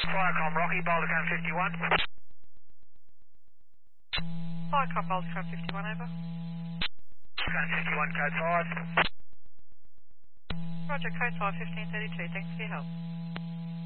Firecom Rocky, Bouldercombe 51. Firecom Bouldercombe 51, over. Bouldercombe 51, code 5. Roger, code 5, 1532, thanks for your help.